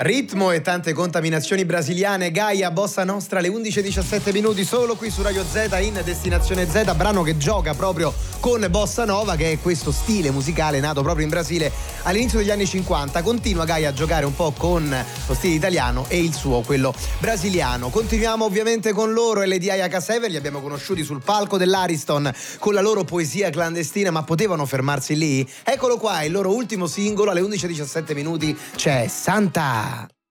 Ritmo e tante contaminazioni brasiliane. Gaia, Bossa Nostra, alle 11:17 minuti solo qui su Radio Z in Destinazione Z, brano che gioca proprio con Bossa Nova, che è questo stile musicale nato proprio in Brasile all'inizio degli anni 50. Continua Gaia a giocare un po' con lo stile italiano e il suo, quello brasiliano. Continuiamo ovviamente con loro, LDI H7, li abbiamo conosciuti sul palco dell'Ariston con la loro poesia clandestina, ma potevano fermarsi lì? Eccolo qua, il loro ultimo singolo, alle 11:17 minuti c'è Santa.